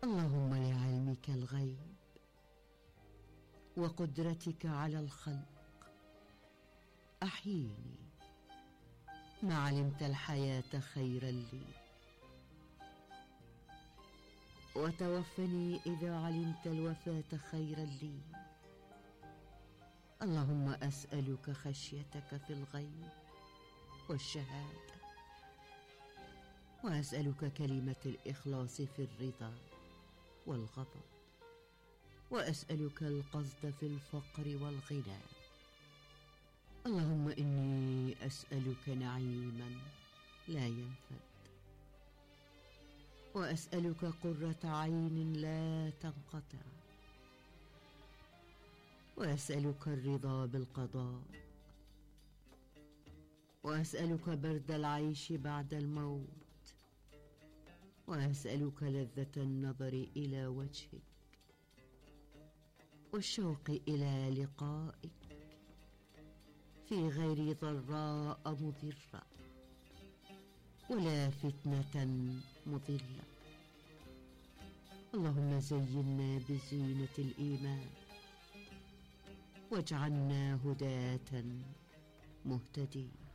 اللهم لعلمك الغيب وقدرتك على الخلق أحييني ما علمت الحياة خيرا لي، وتوفني إذا علمت الوفاة خيرا لي. اللهم أسألك خشيتك في الغيب والشهادة، وأسألك كلمة الإخلاص في الرضا والغضب، وأسألك القصد في الفقر والغنى. اللهم إني أسألك نعيما لا ينفد، وأسألك قرة عين لا تنقطع، وأسألك الرضا بالقضاء، وأسألك برد العيش بعد الموت، وأسألك لذة النظر إلى وجهك والشوق إلى لقائك في غير ضراء مضرة ولا فتنة مضلة. اللهم زينا بزينة الإيمان واجعلنا هداة مهتدين.